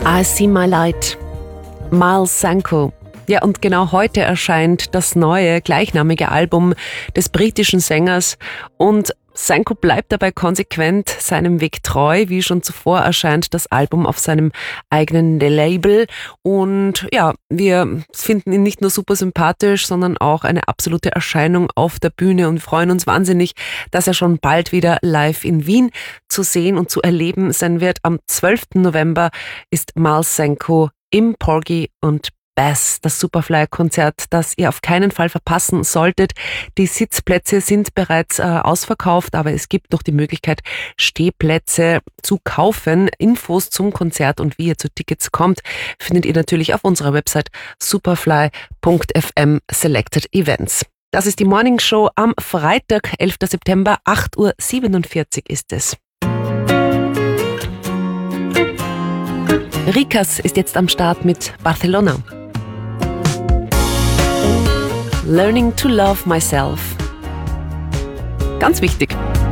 I See My Light, Miles Sanko. Ja, und genau heute erscheint das neue, gleichnamige Album des britischen Sängers und Sanko bleibt dabei konsequent seinem Weg treu. Wie schon zuvor erscheint das Album auf seinem eigenen Label. Und ja, wir finden ihn nicht nur super sympathisch, sondern auch eine absolute Erscheinung auf der Bühne und freuen uns wahnsinnig, dass er schon bald wieder live in Wien zu sehen und zu erleben sein wird. Am 12. November ist Miles Sanko im Porgy und Bess, das Superfly-Konzert, das ihr auf keinen Fall verpassen solltet. Die Sitzplätze sind bereits ausverkauft, aber es gibt noch die Möglichkeit, Stehplätze zu kaufen. Infos zum Konzert und wie ihr zu Tickets kommt, findet ihr natürlich auf unserer Website superfly.fm Selected Events. Das ist die Morning Show am Freitag, 11. September, 8.47 Uhr ist es. Rikas ist jetzt am Start mit Barcelona. Learning to Love Myself. Ganz wichtig.